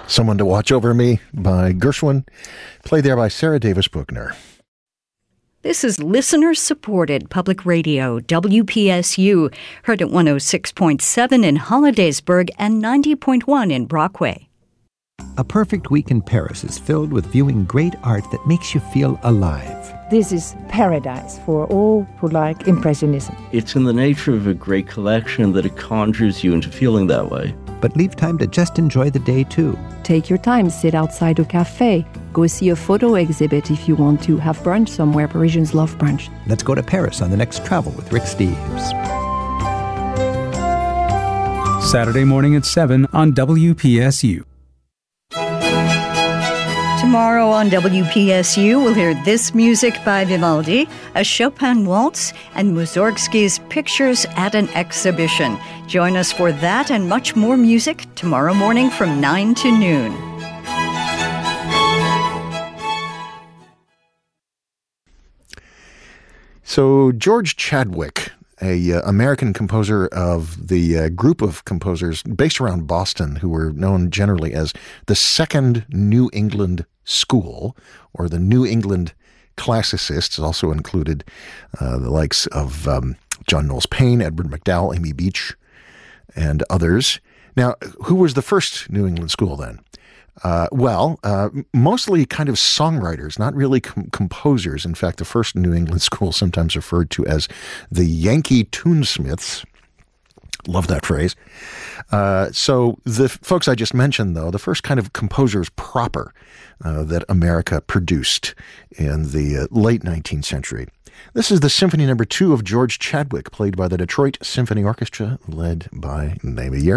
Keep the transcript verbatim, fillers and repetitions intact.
Someone to Watch Over Me by Gershwin, played there by Sarah Davis Buchner. This is listener-supported public radio, W P S U, heard at one oh six point seven in Hollidaysburg and ninety point one in Brockway. A perfect week in Paris is filled with viewing great art that makes you feel alive. This is paradise for all who like Impressionism. It's in the nature of a great collection that it conjures you into feeling that way. But leave time to just enjoy the day, too. Take your time, sit outside a cafe, go see a photo exhibit if you want to, have brunch somewhere. Parisians love brunch. Let's go to Paris on the next Travel with Rick Steves. Saturday morning at seven on W P S U. Tomorrow on W P S U, we'll hear this music by Vivaldi, a Chopin waltz, and Mussorgsky's Pictures at an Exhibition. Join us for that and much more music tomorrow morning from nine to noon. So George Chadwick, a uh, American composer of the uh, group of composers based around Boston who were known generally as the Second New England School, or the New England Classicists, also included uh, the likes of um, John Knowles Paine, Edward MacDowell, Amy Beach, and others. Now, who was the first New England School then? Uh, well, uh, mostly kind of songwriters, not really com- composers. In fact, the first New England School, sometimes referred to as the Yankee Tunesmiths. Love that phrase. Uh, so the folks I just mentioned, though, the first kind of composers proper uh, that America produced in the uh, late nineteenth century. This is the Symphony Number Two of George Chadwick, played by the Detroit Symphony Orchestra, led by Naomi Year.